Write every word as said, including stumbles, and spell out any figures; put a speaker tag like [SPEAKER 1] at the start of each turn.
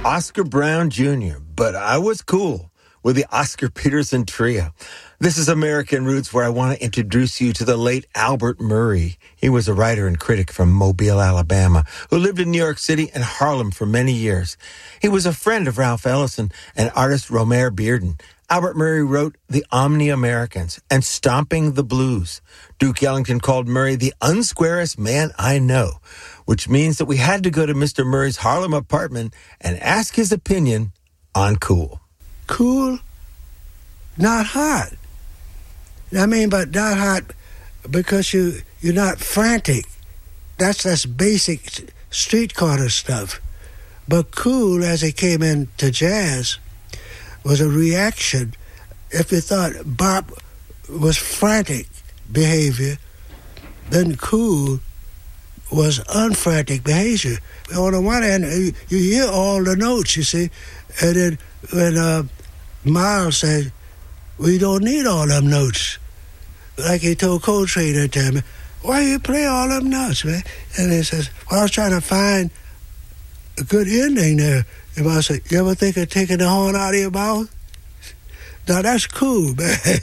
[SPEAKER 1] Oscar Brown Junior, but I was cool with the Oscar Peterson Trio. This is American Roots, where I want to introduce you to the late Albert Murray. He was a writer and critic from Mobile, Alabama, who lived in New York City and Harlem for many years. He was a friend of Ralph Ellison and artist Romare Bearden. Albert Murray wrote The Omni-Americans and Stomping the Blues. Duke Ellington called Murray the unsquarest man I know, which means that we had to go to Mister Murray's Harlem apartment and ask his opinion on cool.
[SPEAKER 2] Cool, not hot. I mean, but not hot because you, you're not frantic. That's, that's basic street corner stuff. But cool, as it came into jazz, was a reaction. If you thought bop was frantic behavior, then cool was unfrantic behavior. On the one hand, you, you hear all the notes, you see, and then when uh, Miles said, we don't need all them notes. Like he told Coltrane that time, why you play all them notes, man? And he says, well, I was trying to find a good ending there. And I said, you ever think of taking the horn out of your mouth? Now, that's cool, man.